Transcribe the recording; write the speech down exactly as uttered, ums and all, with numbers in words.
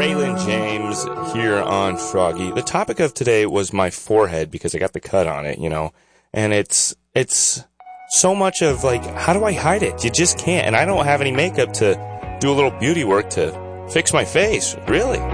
Raylan James here on Froggy. The topic of today was my forehead because I got the cut on it, you know, and it's it's so much of like, how do I hide it? You just can't, and I don't have any makeup to do a little beauty work to fix my face, really.